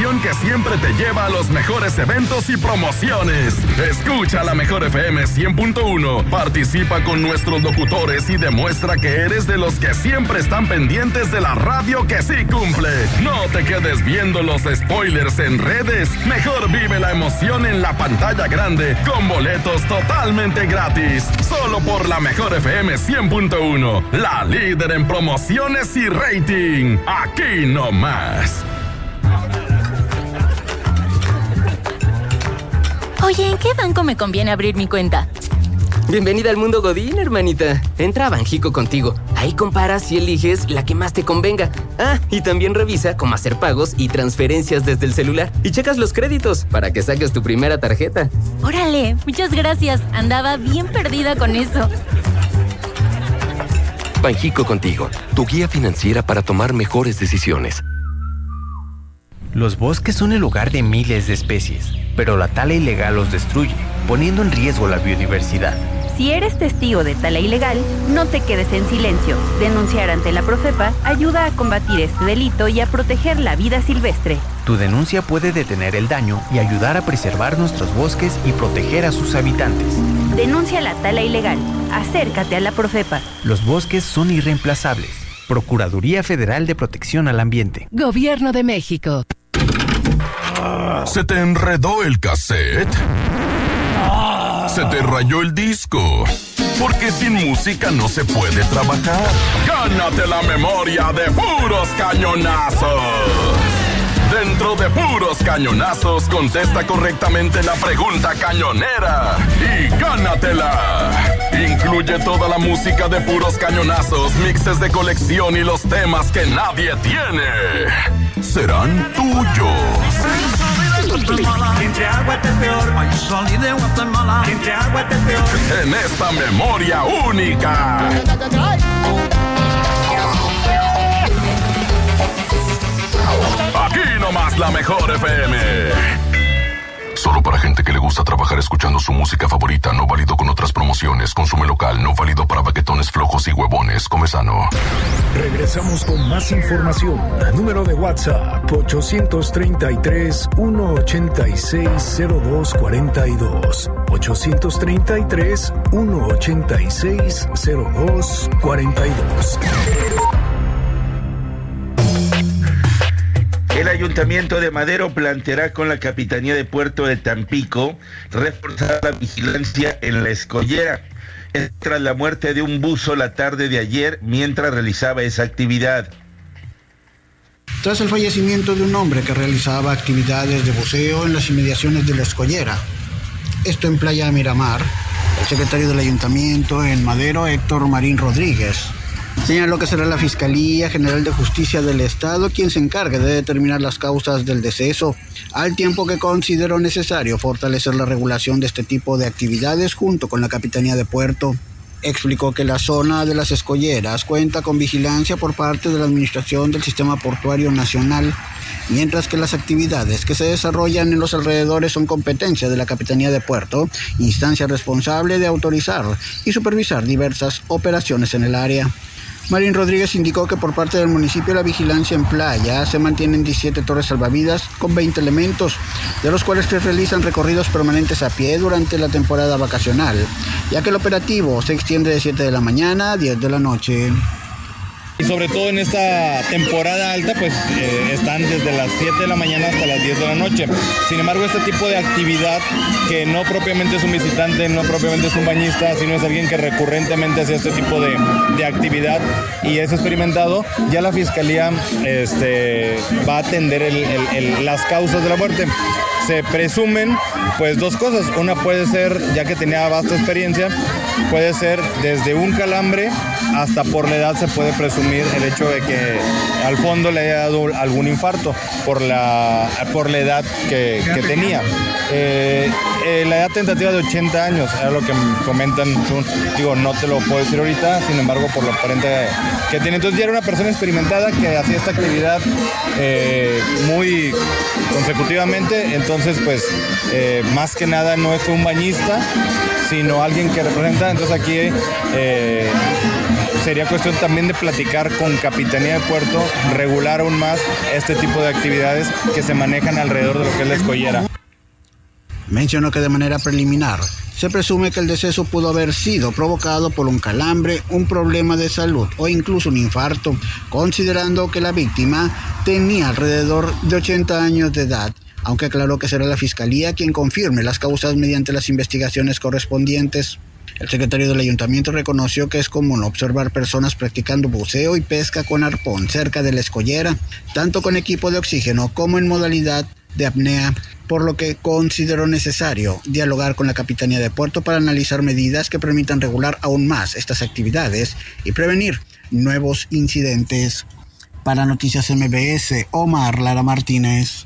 estación que siempre te lleva a los mejores eventos y promociones. Escucha la Mejor FM 100.1. Participa con nuestros locutores y demuestra que eres de los que siempre están pendientes de la radio que sí cumple. No te quedes viendo los spoilers en redes. Mejor vive la emoción en la pantalla grande con boletos totalmente gratis. Solo por la Mejor FM 100.1. La líder en promociones y rating. Aquí nomás. Oye, ¿en qué banco me conviene abrir mi cuenta? Bienvenida al mundo Godín, hermanita. Entra a Banjico Contigo. Ahí comparas y eliges la que más te convenga. Ah, y también revisa cómo hacer pagos y transferencias desde el celular. Y checas los créditos para que saques tu primera tarjeta. Órale, muchas gracias. Andaba bien perdida con eso. Banjico Contigo, tu guía financiera para tomar mejores decisiones. Los bosques son el hogar de miles de especies, pero la tala ilegal los destruye, poniendo en riesgo la biodiversidad. Si eres testigo de tala ilegal, no te quedes en silencio. Denunciar ante la Profepa ayuda a combatir este delito y a proteger la vida silvestre. Tu denuncia puede detener el daño y ayudar a preservar nuestros bosques y proteger a sus habitantes. Denuncia la tala ilegal. Acércate a la Profepa. Los bosques son irreemplazables. Procuraduría Federal de Protección al Ambiente. Gobierno de México. ¿Se te enredó el cassette? ¿Se te rayó el disco? Porque sin música no se puede trabajar. Gánate la memoria de Puros Cañonazos. Dentro de Puros Cañonazos, contesta correctamente la pregunta cañonera y gánatela. Incluye toda la música de Puros Cañonazos, mixes de colección y los temas que nadie tiene. Serán tuyos. En esta memoria única. Aquí nomás la Mejor FM. Solo para gente que le gusta trabajar escuchando su música favorita, no válido con otras promociones. Consume local, no válido para baquetones flojos y huevones. Come sano. Regresamos con más información. Número de WhatsApp 833-186-0242. 833-186-0242. El Ayuntamiento de Madero planteará con la Capitanía de Puerto de Tampico reforzar la vigilancia en la Escollera. Es tras la muerte de un buzo la tarde de ayer mientras realizaba esa actividad. Tras el fallecimiento de un hombre que realizaba actividades de buceo en las inmediaciones de la Escollera, esto en Playa Miramar, el secretario del Ayuntamiento en Madero, Héctor Marín Rodríguez, señaló que será la Fiscalía General de Justicia del Estado quien se encargue de determinar las causas del deceso, al tiempo que consideró necesario fortalecer la regulación de este tipo de actividades junto con la Capitanía de Puerto. Explicó que la zona de las Escolleras cuenta con vigilancia por parte de la Administración del Sistema Portuario Nacional, mientras que las actividades que se desarrollan en los alrededores son competencia de la Capitanía de Puerto, instancia responsable de autorizar y supervisar diversas operaciones en el área. Marín Rodríguez indicó que por parte del municipio la vigilancia en playa se mantienen 17 torres salvavidas con 20 elementos, de los cuales 3 realizan recorridos permanentes a pie durante la temporada vacacional, ya que el operativo se extiende de 7 de la mañana a 10 de la noche. Y sobre todo en esta temporada alta, pues están desde las 7 de la mañana hasta las 10 de la noche. Sin embargo, este tipo de actividad, que no propiamente es un visitante, no propiamente es un bañista, sino es alguien que recurrentemente hace este tipo de actividad y es experimentado, ya la Fiscalía va a atender las causas de la muerte. Se presumen, pues, 2 cosas. Una puede ser, ya que tenía vasta experiencia, puede ser desde un calambre hasta por la edad se puede presumir el hecho de que al fondo le haya dado algún infarto por la edad que tenía. La edad tentativa de 80 años, era lo que comentan, digo, no te lo puedo decir ahorita, sin embargo, por lo aparente que tiene. Entonces ya era una persona experimentada que hacía esta actividad muy consecutivamente, entonces pues más que nada no es un bañista, sino alguien que representa. Entonces aquí sería cuestión también de platicar con Capitanía de Puerto, regular aún más este tipo de actividades que se manejan alrededor de lo que es la escollera. Mencionó que de manera preliminar se presume que el deceso pudo haber sido provocado por un calambre, un problema de salud o incluso un infarto, considerando que la víctima tenía alrededor de 80 años de edad, aunque aclaró que será la Fiscalía quien confirme las causas mediante las investigaciones correspondientes. El secretario del ayuntamiento reconoció que es común observar personas practicando buceo y pesca con arpón cerca de la escollera, tanto con equipo de oxígeno como en modalidad de apnea, por lo que consideró necesario dialogar con la Capitanía de Puerto para analizar medidas que permitan regular aún más estas actividades y prevenir nuevos incidentes. Para Noticias MBS, Omar Lara Martínez.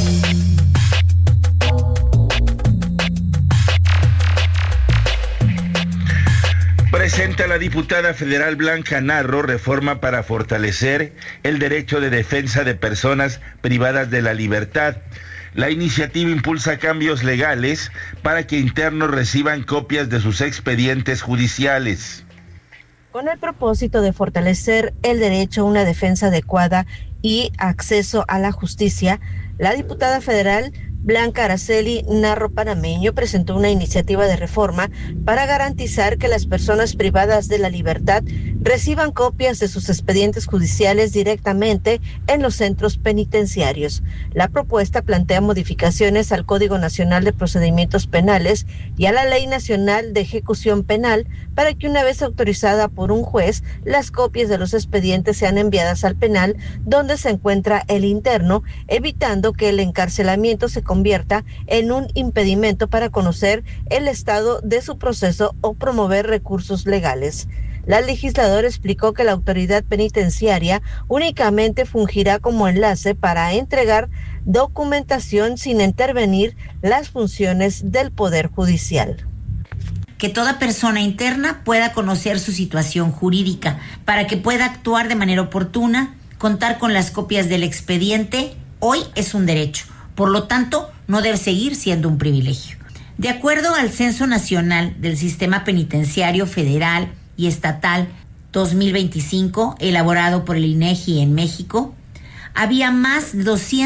Presenta la diputada federal Blanca Narro reforma para fortalecer el derecho de defensa de personas privadas de la libertad. La iniciativa impulsa cambios legales para que internos reciban copias de sus expedientes judiciales. Con el propósito de fortalecer el derecho a una defensa adecuada y acceso a la justicia, la diputada federal Blanca Araceli Narro Panameño presentó una iniciativa de reforma para garantizar que las personas privadas de la libertad reciban copias de sus expedientes judiciales directamente en los centros penitenciarios. La propuesta plantea modificaciones al Código Nacional de Procedimientos Penales y a la Ley Nacional de Ejecución Penal para que una vez autorizada por un juez, las copias de los expedientes sean enviadas al penal donde se encuentra el interno, evitando que el encarcelamiento se convierta en un impedimento para conocer el estado de su proceso o promover recursos legales. La legisladora explicó que la autoridad penitenciaria únicamente fungirá como enlace para entregar documentación sin intervenir las funciones del Poder Judicial. Que toda persona interna pueda conocer su situación jurídica para que pueda actuar de manera oportuna, contar con las copias del expediente, hoy es un derecho. Por lo tanto, no debe seguir siendo un privilegio. De acuerdo al Censo Nacional del Sistema Penitenciario Federal y Estatal 2025, elaborado por el INEGI en México, había más de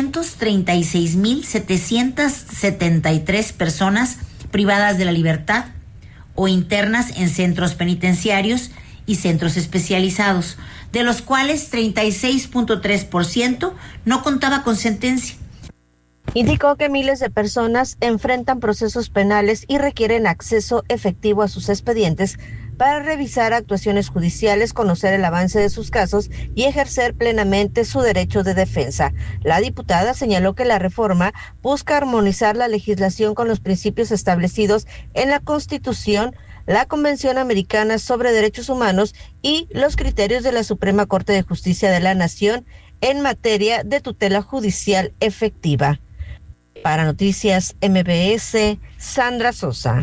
236,773 personas privadas de la libertad o internas en centros penitenciarios y centros especializados, de los cuales 36.3% no contaba con sentencia. Indicó que miles de personas enfrentan procesos penales y requieren acceso efectivo a sus expedientes para revisar actuaciones judiciales, conocer el avance de sus casos y ejercer plenamente su derecho de defensa. La diputada señaló que la reforma busca armonizar la legislación con los principios establecidos en la Constitución, la Convención Americana sobre Derechos Humanos y los criterios de la Suprema Corte de Justicia de la Nación en materia de tutela judicial efectiva. Para Noticias MBS, Sandra Sosa.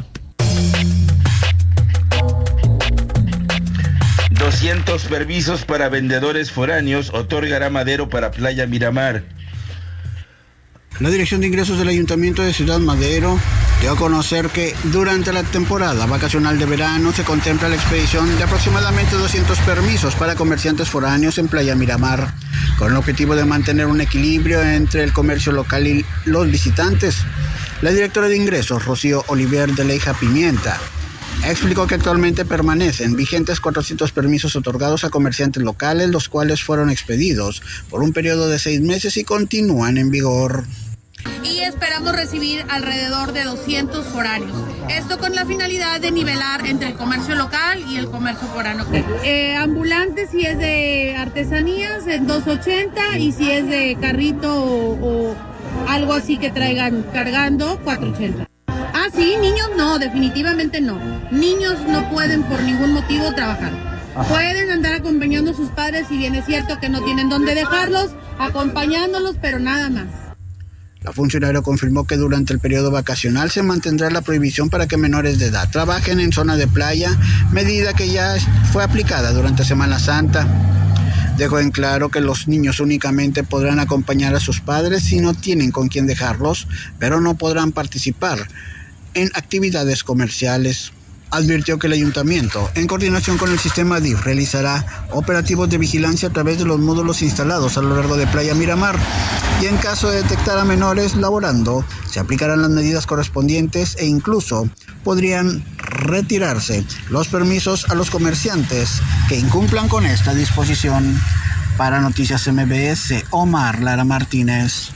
200 permisos para vendedores foráneos otorgará Madero para Playa Miramar. La Dirección de Ingresos del Ayuntamiento de Ciudad Madero dio a conocer que durante la temporada vacacional de verano se contempla la expedición de aproximadamente 200 permisos para comerciantes foráneos en Playa Miramar, con el objetivo de mantener un equilibrio entre el comercio local y los visitantes. La directora de Ingresos, Rocío Oliver de Leija Pimienta, explicó que actualmente permanecen vigentes 400 permisos otorgados a comerciantes locales, los cuales fueron expedidos por un periodo de 6 meses y continúan en vigor. Y esperamos recibir alrededor de 200 foráneos. Esto con la finalidad de nivelar entre el comercio local y el comercio foráneo. Ambulantes, si es de artesanías, en 280, y si es de carrito o algo así que traigan cargando, 480. Ah, sí, niños no, definitivamente no. Niños no pueden por ningún motivo trabajar. Pueden andar acompañando a sus padres, si bien es cierto que no tienen dónde dejarlos, acompañándolos, pero nada más. La funcionaria confirmó que durante el periodo vacacional se mantendrá la prohibición para que menores de edad trabajen en zona de playa, medida que ya fue aplicada durante Semana Santa. Dejó en claro que los niños únicamente podrán acompañar a sus padres si no tienen con quién dejarlos, pero no podrán participar en actividades comerciales. advirtió que el ayuntamiento, en coordinación con el sistema DIF, realizará operativos de vigilancia a través de los módulos instalados a lo largo de Playa Miramar y en caso de detectar a menores laborando, se aplicarán las medidas correspondientes e incluso podrían retirarse los permisos a los comerciantes que incumplan con esta disposición. Para Noticias MBS, Omar Lara Martínez.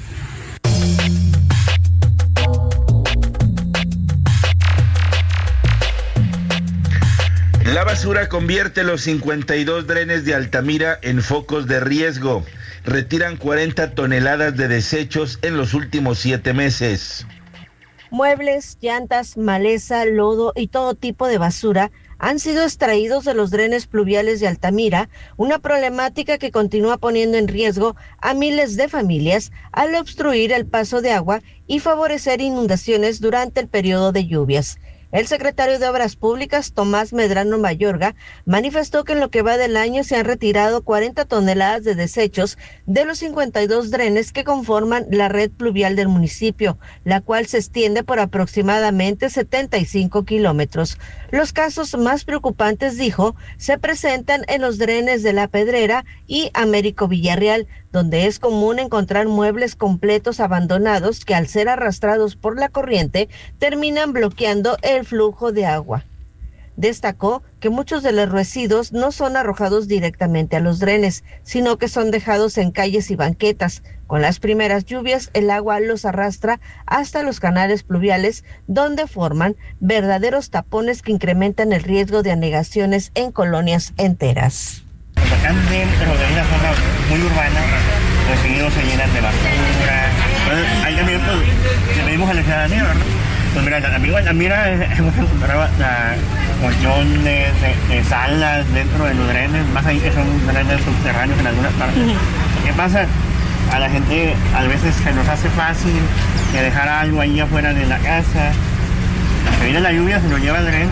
La basura convierte los 52 drenes de Altamira en focos de riesgo. Retiran 40 toneladas de desechos en los últimos 7 meses. Muebles, llantas, maleza, lodo y todo tipo de basura han sido extraídos de los drenes pluviales de Altamira, una problemática que continúa poniendo en riesgo a miles de familias al obstruir el paso de agua y favorecer inundaciones durante el periodo de lluvias. El secretario de Obras Públicas, Tomás Medrano Mayorga, manifestó que en lo que va del año se han retirado 40 toneladas de desechos de los 52 drenes que conforman la red pluvial del municipio, la cual se extiende por aproximadamente 75 kilómetros. Los casos más preocupantes, dijo, se presentan en los drenes de La Pedrera y Américo Villarreal, donde es común encontrar muebles completos abandonados que al ser arrastrados por la corriente terminan bloqueando el flujo de agua. Destacó que muchos de los residuos no son arrojados directamente a los drenes, sino que son dejados en calles y banquetas. Con las primeras lluvias, el agua los arrastra hasta los canales pluviales, donde forman verdaderos tapones que incrementan el riesgo de anegaciones en colonias enteras. Acá dentro de una zona muy urbana, los seguidos se llenan de basura. Entonces, ahí también le pedimos a la ciudadanía, ¿verdad? Pues mira, hemos encontrado colchones de salas dentro de los drenes, más ahí que son drenes subterráneos en algunas partes. ¿Qué pasa? A la gente a veces se nos hace fácil de dejar algo ahí afuera de la casa. Se viene la lluvia, se lo lleva el dren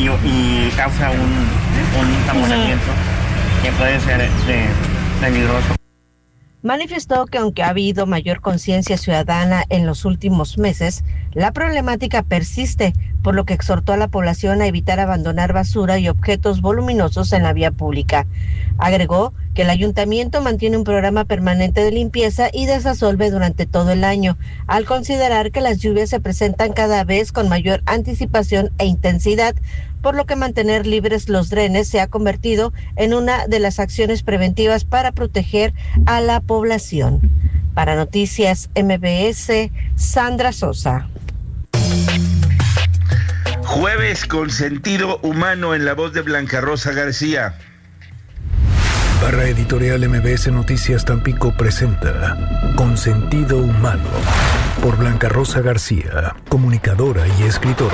y causa un taponamiento que puede ser peligroso. Manifestó que aunque ha habido mayor conciencia ciudadana en los últimos meses, la problemática persiste, por lo que exhortó a la población a evitar abandonar basura y objetos voluminosos en la vía pública. Agregó que el ayuntamiento mantiene un programa permanente de limpieza y desasolve durante todo el año, al considerar que las lluvias se presentan cada vez con mayor anticipación e intensidad, por lo que mantener libres los drenes se ha convertido en una de las acciones preventivas para proteger a la población. Para Noticias MBS, Sandra Sosa. Jueves con sentido humano en la voz de Blanca Rosa García. Barra Editorial MBS Noticias Tampico presenta Con Sentido Humano por Blanca Rosa García, comunicadora y escritora.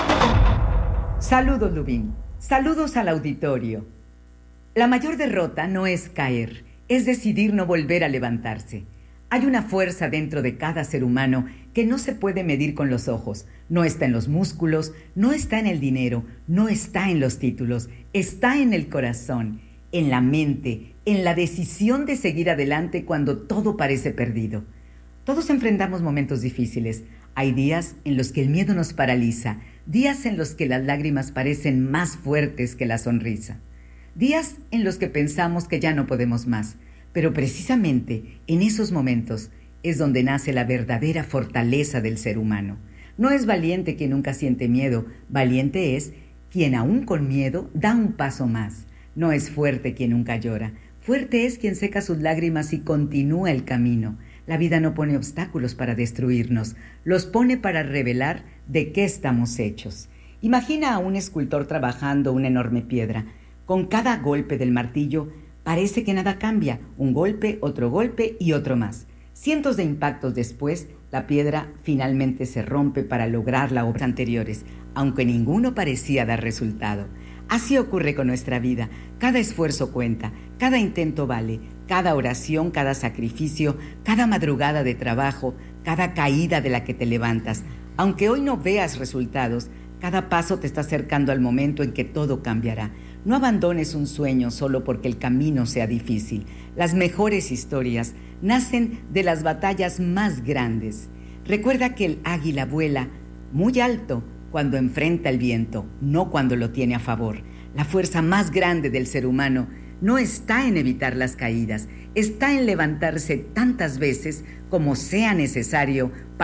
Saludos, Lubín. Saludos al auditorio. La mayor derrota no es caer, es decidir no volver a levantarse. Hay una fuerza dentro de cada ser humano que no se puede medir con los ojos. No está en los músculos, no está en el dinero, no está en los títulos, está en el corazón, en la mente, en la decisión de seguir adelante cuando todo parece perdido. Todos enfrentamos momentos difíciles. Hay días en los que el miedo nos paraliza, días en los que las lágrimas parecen más fuertes que la sonrisa, días en los que pensamos que ya no podemos más, pero precisamente en esos momentos es donde nace la verdadera fortaleza del ser humano. No es valiente quien nunca siente miedo, valiente es quien aún con miedo da un paso más. No es fuerte quien nunca llora, fuerte es quien seca sus lágrimas y continúa el camino. La vida no pone obstáculos para destruirnos, los pone para revelar de qué estamos hechos. Imagina a un escultor trabajando una enorme piedra. Con cada golpe del martillo parece que nada cambia, un golpe, otro golpe y otro más. Cientos de impactos después, la piedra finalmente se rompe para lograr las obras anteriores, aunque ninguno parecía dar resultado. Así ocurre con nuestra vida. Cada esfuerzo cuenta, cada intento vale, cada oración, cada sacrificio, cada madrugada de trabajo, cada caída de la que te levantas. Aunque hoy no veas resultados, cada paso te está acercando al momento en que todo cambiará. No abandones un sueño solo porque el camino sea difícil. Las mejores historias nacen de las batallas más grandes. Recuerda que el águila vuela muy alto, cuando enfrenta el viento, no cuando lo tiene a favor. La fuerza más grande del ser humano no está en evitar las caídas, está en levantarse tantas veces como sea necesario